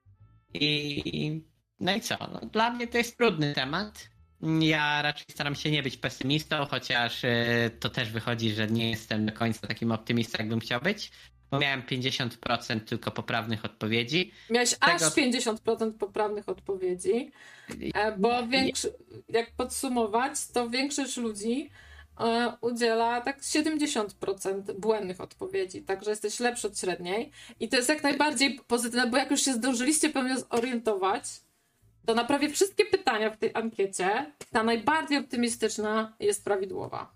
No i co? No, dla mnie to jest trudny temat. Ja raczej staram się nie być pesymistą, chociaż to też wychodzi, że nie jestem do końca takim optymistą, jakbym chciał być, bo miałem 50% tylko poprawnych odpowiedzi. Miałeś aż 50% poprawnych odpowiedzi, bo jak podsumować, to większość ludzi udziela tak 70% błędnych odpowiedzi, także jesteś lepszy od średniej i to jest jak najbardziej pozytywne, bo jak już się zdążyliście pewnie zorientować, to na prawie wszystkie pytania w tej ankiecie ta najbardziej optymistyczna jest prawidłowa.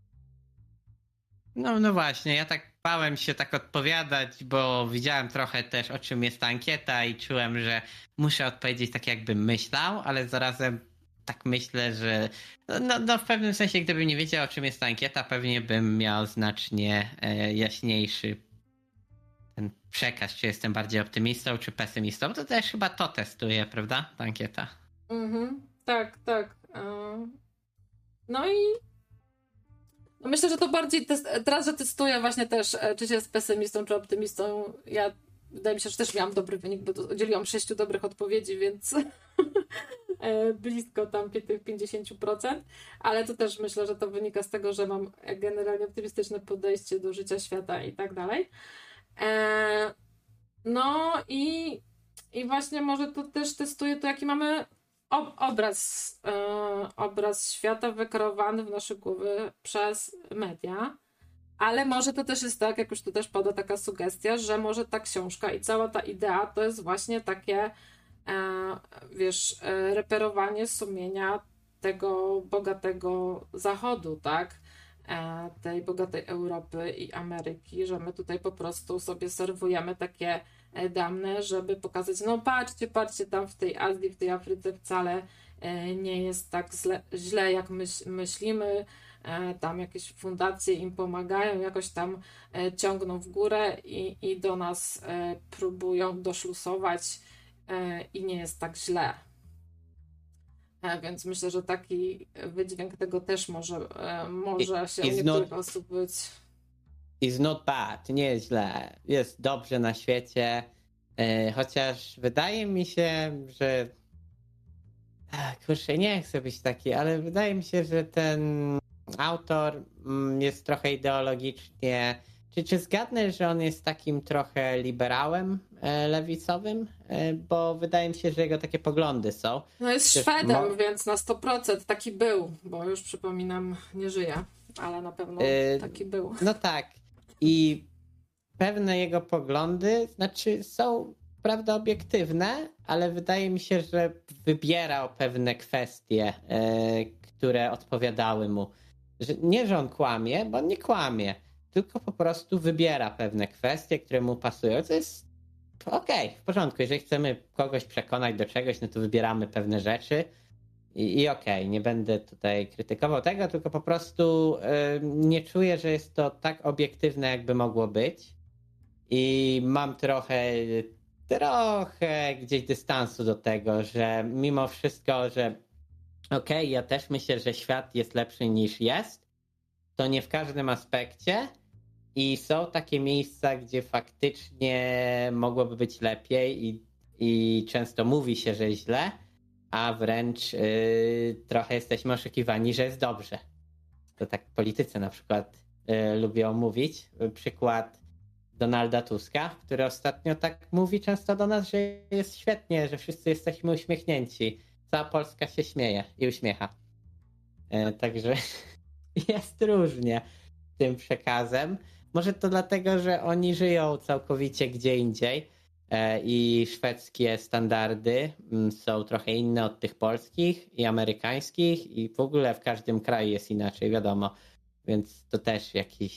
No właśnie, ja tak bałem się tak odpowiadać, bo widziałem trochę też, o czym jest ta ankieta i czułem, że muszę odpowiedzieć tak, jakbym myślał, ale zarazem tak myślę, że no w pewnym sensie, gdybym nie wiedział, o czym jest ta ankieta, pewnie bym miał znacznie jaśniejszy ten przekaz, czy jestem bardziej optymistą, czy pesymistą. To też chyba to testuje, prawda, ta ankieta? Tak. No i myślę, że to bardziej teraz, że testuję właśnie też, czy się jest pesymistą, czy optymistą. Wydaje mi się, że też miałam dobry wynik, bo udzieliłam 6 dobrych odpowiedzi, więc blisko tam tych 50%, ale to też myślę, że to wynika z tego, że mam generalnie optymistyczne podejście do życia, świata i tak dalej. No i właśnie może to też testuje to, jaki mamy obraz świata wykreowany w nasze głowy przez media, ale może to też jest tak, jak już tu też pada taka sugestia, że może ta książka i cała ta idea to jest właśnie takie reperowanie sumienia tego bogatego Zachodu, tak? Tej bogatej Europy i Ameryki, że my tutaj po prostu sobie serwujemy takie dane, żeby pokazać, no patrzcie, tam w tej Azji, w tej Afryce wcale nie jest tak źle, jak myślimy, tam jakieś fundacje im pomagają, jakoś tam ciągną w górę i do nas próbują doszlusować i nie jest tak źle. Więc myślę, że taki wydźwięk tego też może się u niektórych osób być. It's not bad, nie jest źle. Jest dobrze na świecie. Chociaż wydaje mi się, że kurczę, nie chcę być taki, ale wydaje mi się, że ten autor jest trochę ideologicznie... Czy zgadnę, że on jest takim trochę liberałem lewicowym? Bo wydaje mi się, że jego takie poglądy są. No jest Szwedem, więc na 100% taki był, bo już przypominam, nie żyje, ale na pewno taki był. No tak. I pewne jego poglądy, są prawda obiektywne, ale wydaje mi się, że wybierał pewne kwestie, które odpowiadały mu. Że on kłamie, bo on nie kłamie, tylko po prostu wybiera pewne kwestie, które mu pasują. To jest okej, w porządku. Jeżeli chcemy kogoś przekonać do czegoś, no to wybieramy pewne rzeczy i okej, nie będę tutaj krytykował tego, tylko po prostu nie czuję, że jest to tak obiektywne, jakby mogło być. I mam trochę gdzieś dystansu do tego, że mimo wszystko, że ja też myślę, że świat jest lepszy niż jest, to nie w każdym aspekcie i są takie miejsca, gdzie faktycznie mogłoby być lepiej i często mówi się, że źle, a wręcz trochę jesteśmy oszukiwani, że jest dobrze. To tak politycy na przykład lubią mówić. Przykład Donalda Tuska, który ostatnio tak mówi często do nas, że jest świetnie, że wszyscy jesteśmy uśmiechnięci. Cała Polska się śmieje i uśmiecha. Także jest różnie tym przekazem. Może to dlatego, że oni żyją całkowicie gdzie indziej i szwedzkie standardy są trochę inne od tych polskich i amerykańskich i w ogóle w każdym kraju jest inaczej, wiadomo. Więc to też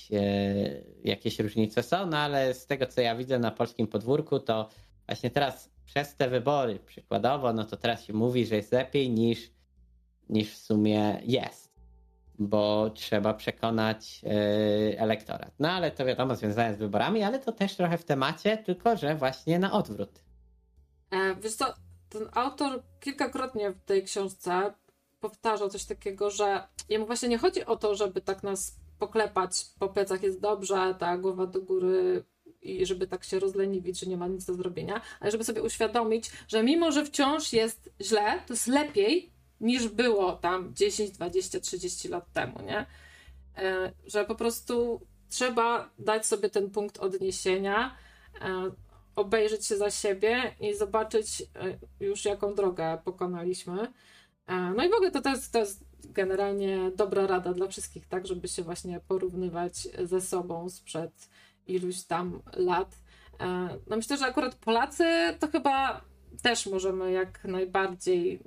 jakieś różnice są, no ale z tego, co ja widzę na polskim podwórku, to właśnie teraz przez te wybory przykładowo, no to teraz się mówi, że jest lepiej niż w sumie jest, bo trzeba przekonać elektorat. No ale to wiadomo, związane z wyborami, ale to też trochę w temacie, tylko że właśnie na odwrót. Wiesz co, ten autor kilkakrotnie w tej książce powtarzał coś takiego, że jemu właśnie nie chodzi o to, żeby tak nas poklepać po plecach, jest dobrze, ta głowa do góry i żeby tak się rozleniwić, że nie ma nic do zrobienia, ale żeby sobie uświadomić, że mimo, że wciąż jest źle, to jest lepiej niż było tam 10, 20, 30 lat temu, nie? Że po prostu trzeba dać sobie ten punkt odniesienia, obejrzeć się za siebie i zobaczyć już jaką drogę pokonaliśmy. No i w ogóle to jest generalnie dobra rada dla wszystkich, tak, żeby się właśnie porównywać ze sobą sprzed iluś tam lat. No myślę, że akurat Polacy to chyba też możemy jak najbardziej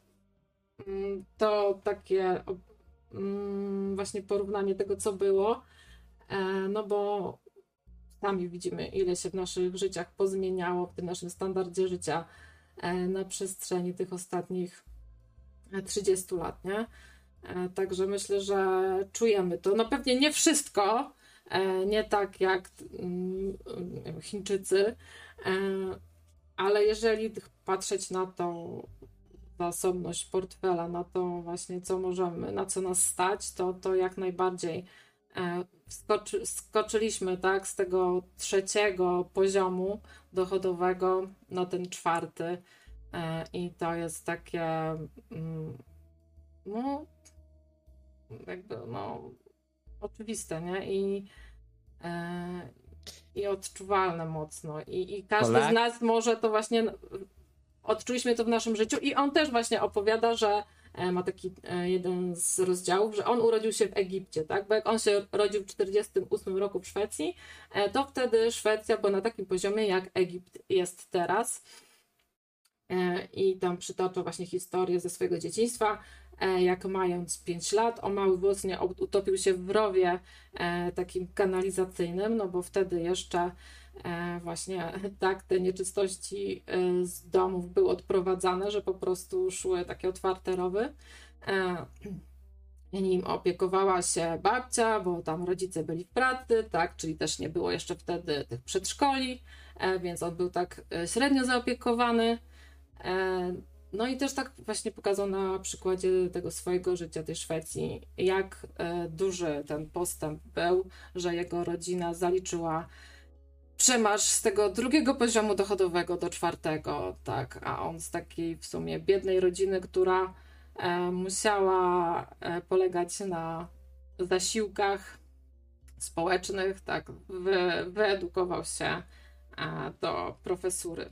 to takie właśnie porównanie tego, co było, no bo sami widzimy, ile się w naszych życiach pozmieniało, w tym naszym standardzie życia na przestrzeni tych ostatnich 30 lat, nie? Także myślę, że czujemy to. No pewnie nie wszystko, nie tak jak Chińczycy, ale jeżeli patrzeć na tą zasobność portfela, na to właśnie, co możemy, na co nas stać, to jak najbardziej skoczyliśmy, tak, z tego 3. poziomu dochodowego na ten 4. I to jest takie no jakby oczywiste, nie? I odczuwalne mocno. I każdy z nas może to właśnie odczuliśmy to w naszym życiu i on też właśnie opowiada, że ma taki jeden z rozdziałów, że on urodził się w Egipcie, tak? Bo jak on się rodził w 1948 roku w Szwecji, to wtedy Szwecja była na takim poziomie, jak Egipt jest teraz. I tam przytacza właśnie historię ze swojego dzieciństwa, jak mając 5 lat, o mały włos nie utopił się w rowie takim kanalizacyjnym, no bo wtedy jeszcze właśnie tak te nieczystości z domów były odprowadzane, że po prostu szły takie otwarte rowy. Nim opiekowała się babcia, bo tam rodzice byli w pracy, tak, czyli też nie było jeszcze wtedy tych przedszkoli, więc on był tak średnio zaopiekowany. No i też tak właśnie pokazał na przykładzie tego swojego życia, tej Szwecji, jak duży ten postęp był, że jego rodzina zaliczyła przemarsz z tego 2. poziomu dochodowego do 4, tak, a on z takiej w sumie biednej rodziny, która musiała polegać na zasiłkach społecznych, tak, wyedukował się do profesury.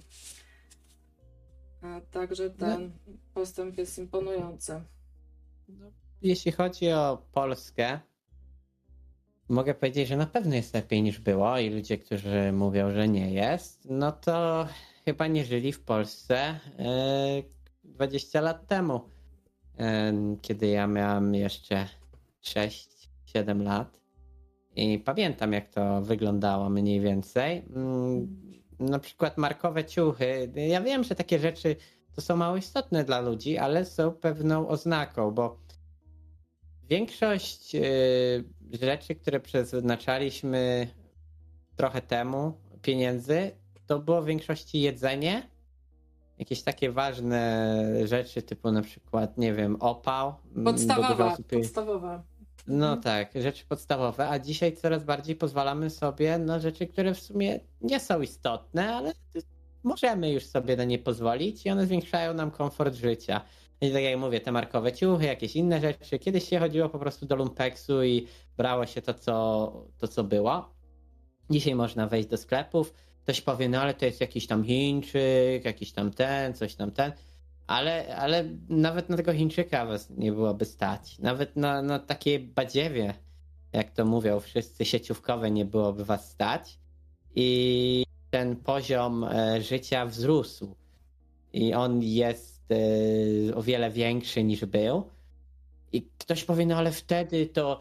Także ten postęp jest imponujący. Jeśli chodzi o Polskę, mogę powiedzieć, że na pewno jest lepiej niż było i ludzie, którzy mówią, że nie jest, no to chyba nie żyli w Polsce 20 lat temu, kiedy ja miałem jeszcze 6-7 lat i pamiętam, jak to wyglądało mniej więcej. Na przykład markowe ciuchy. Ja wiem, że takie rzeczy to są mało istotne dla ludzi, ale są pewną oznaką, bo większość rzeczy, które przeznaczaliśmy trochę temu, pieniędzy, to było w większości jedzenie, jakieś takie ważne rzeczy typu na przykład, nie wiem, opał. Podstawowe. No tak, rzeczy podstawowe, a dzisiaj coraz bardziej pozwalamy sobie na rzeczy, które w sumie nie są istotne, ale możemy już sobie na nie pozwolić i one zwiększają nam komfort życia. I tak jak mówię, te markowe ciuchy, jakieś inne rzeczy. Kiedyś się chodziło po prostu do lumpeksu i brało się to, co było. Dzisiaj można wejść do sklepów, ktoś powie, no ale to jest jakiś tam Chińczyk, jakiś tam ten, coś tam ten. Ale nawet na tego Chińczyka was nie byłoby stać. Nawet na takie badziewie, jak to mówią wszyscy sieciówkowe, nie byłoby was stać. I ten poziom życia wzrósł. I on jest o wiele większy niż był. I ktoś powie, no ale wtedy to...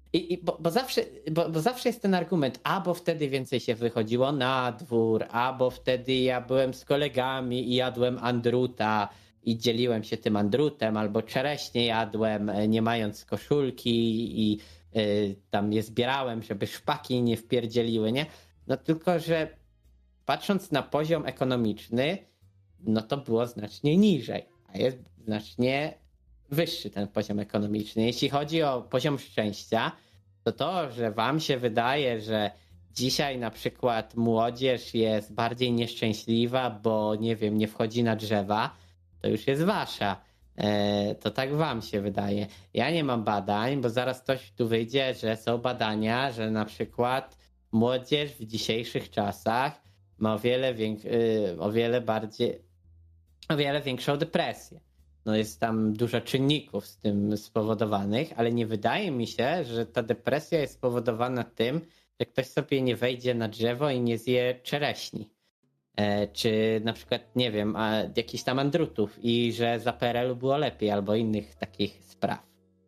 Bo zawsze jest ten argument, bo wtedy więcej się wychodziło na dwór, bo wtedy ja byłem z kolegami i jadłem andruta i dzieliłem się tym andrutem, albo czereśnie jadłem, nie mając koszulki i tam je zbierałem, żeby szpaki nie wpierdzieliły, nie? No tylko, że patrząc na poziom ekonomiczny, no to było znacznie niżej, a jest znacznie wyższy ten poziom ekonomiczny. Jeśli chodzi o poziom szczęścia, to, że wam się wydaje, że dzisiaj na przykład młodzież jest bardziej nieszczęśliwa, bo nie wiem, nie wchodzi na drzewa, to już jest wasza. To tak wam się wydaje. Ja nie mam badań, bo zaraz ktoś tu wyjdzie, że są badania, że na przykład młodzież w dzisiejszych czasach ma o wiele większą depresję. no jest tam dużo czynników z tym spowodowanych, ale nie wydaje mi się, że ta depresja jest spowodowana tym, że ktoś sobie nie wejdzie na drzewo i nie zje czereśni. Czy na przykład, nie wiem, jakichś tam andrutów i że za PRL-u było lepiej albo innych takich spraw.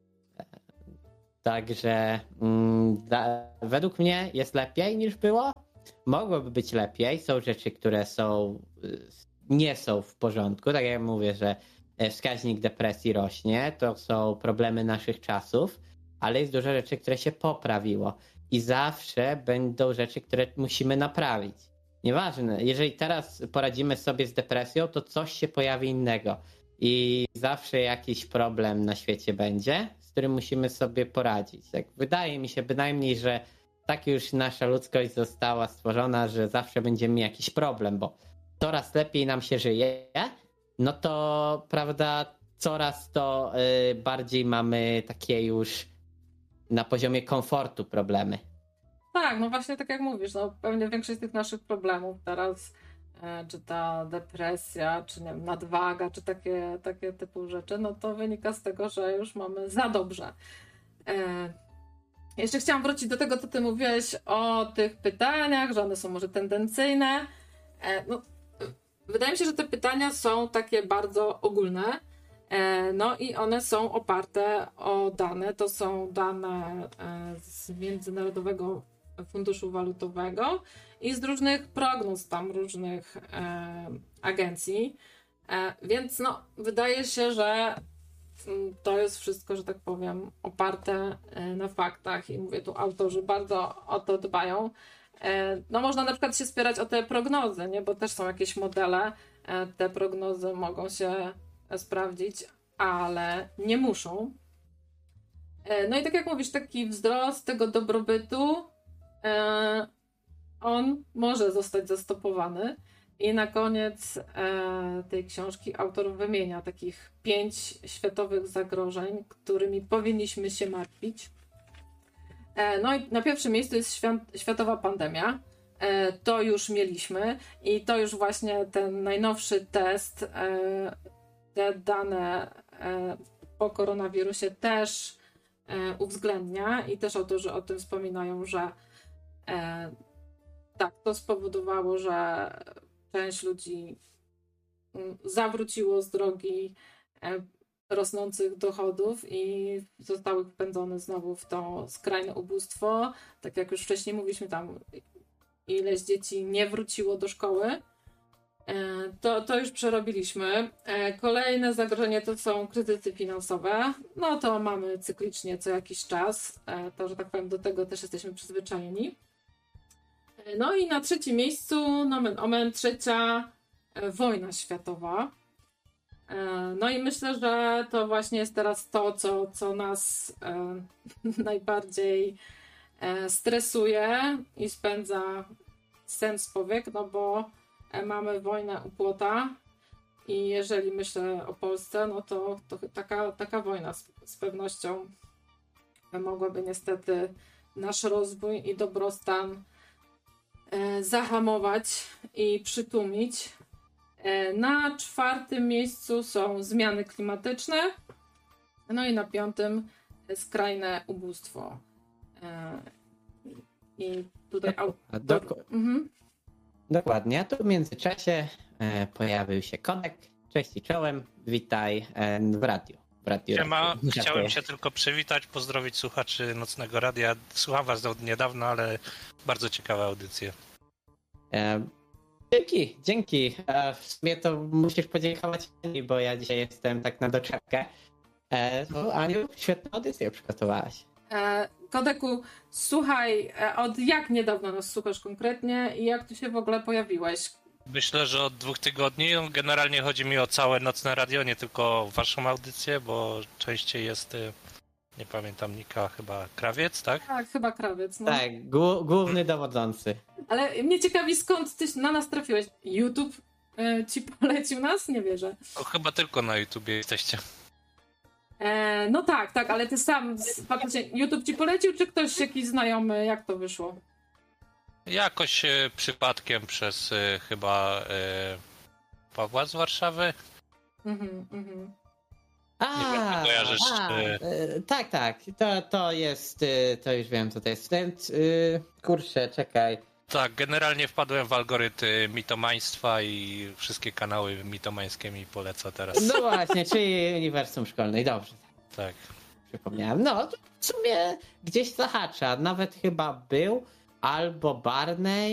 Także według mnie jest lepiej niż było. Mogłoby być lepiej. Są rzeczy, które nie są w porządku. Tak jak mówię, że wskaźnik depresji rośnie. To są problemy naszych czasów, ale jest dużo rzeczy, które się poprawiło. I zawsze będą rzeczy, które musimy naprawić. Nieważne, jeżeli teraz poradzimy sobie z depresją, to coś się pojawi innego. I zawsze jakiś problem na świecie będzie, z którym musimy sobie poradzić. Tak wydaje mi się bynajmniej, że tak już nasza ludzkość została stworzona, że zawsze będziemy mieli jakiś problem, bo coraz lepiej nam się żyje, no to prawda, coraz to bardziej mamy takie już na poziomie komfortu problemy. Tak, no właśnie tak jak mówisz, no pewnie większość z tych naszych problemów teraz, czy ta depresja, czy nie wiem, nadwaga, czy takie typu rzeczy, no to wynika z tego, że już mamy za dobrze. Jeszcze chciałam wrócić do tego, co ty mówiłeś o tych pytaniach, że one są może tendencyjne. No, wydaje mi się, że te pytania są takie bardzo ogólne, no i one są oparte o dane. To są dane z Międzynarodowego Funduszu Walutowego i z różnych prognoz tam różnych agencji. Więc no, wydaje się, że to jest wszystko, że tak powiem, oparte na faktach i mówię tu, autorzy bardzo o to dbają. No można na przykład się spierać o te prognozy, nie? Bo też są jakieś modele, te prognozy mogą się sprawdzić, ale nie muszą. No i tak jak mówisz, taki wzrost tego dobrobytu, on może zostać zastopowany. I na koniec tej książki autor wymienia takich 5 światowych zagrożeń, którymi powinniśmy się martwić. No i na pierwszym miejscu jest światowa pandemia. To już mieliśmy i to już właśnie ten najnowszy test, te dane po koronawirusie też uwzględnia i też autorzy o tym wspominają, że tak, to spowodowało, że część ludzi zawróciło z drogi rosnących dochodów i zostały wpędzone znowu w to skrajne ubóstwo. Tak jak już wcześniej mówiliśmy, tam ileś dzieci nie wróciło do szkoły. To już przerobiliśmy. Kolejne zagrożenie to są kryzysy finansowe. No to mamy cyklicznie co jakiś czas. To, że tak powiem, do tego też jesteśmy przyzwyczajeni. No i na trzecim miejscu, nomen omen, trzecia wojna światowa. No i myślę, że to właśnie jest teraz to, co nas najbardziej stresuje i spędza sen z powiek, no bo mamy wojnę u płota i jeżeli myślę o Polsce, no to taka wojna z pewnością mogłaby niestety nasz rozwój i dobrostan zahamować i przytłumić. Na czwartym miejscu są zmiany klimatyczne, no i na piątym skrajne ubóstwo. I tutaj Dokładnie, a tu w międzyczasie pojawił się Kodek. Cześć i czołem, witaj w radiu. Siema, chciałem się tylko przywitać, pozdrowić słuchaczy Nocnego Radia. Słucham was od niedawna, ale bardzo ciekawe audycje. Dzięki. W sumie to musisz podziękować Ani, bo ja dzisiaj jestem tak na doczepkę. Aniu, świetną audycję przygotowałaś. Kodeku, słuchaj, od jak niedawno nas słuchasz konkretnie i jak tu się w ogóle pojawiłeś? Myślę, że od 2 tygodni. Generalnie chodzi mi o całe Nocne Radio, nie tylko waszą audycję, bo częściej jest, nie pamiętam nika, chyba Krawiec, tak? Tak, chyba Krawiec. No. Tak, główny dowodzący. Ale mnie ciekawi, skąd ty na nas trafiłeś? YouTube ci polecił nas? Nie wierzę. O, chyba tylko na YouTubie jesteście. No tak, ale ty sam faktycznie YouTube ci polecił, czy ktoś jakiś znajomy? Jak to wyszło? Jakoś przypadkiem przez chyba Pawła z Warszawy. Nie wiem, czy kojarzysz. Tak. To jest, to już wiem, co to jest. Kurczę, czekaj. Tak, generalnie wpadłem w algorytm mitomaństwa i wszystkie kanały mitomańskie mi poleca teraz. No właśnie, czyli uniwersum szkolnej, dobrze. Tak. Przypomniałem. No, to w sumie gdzieś zahacza. Nawet chyba był albo Barney,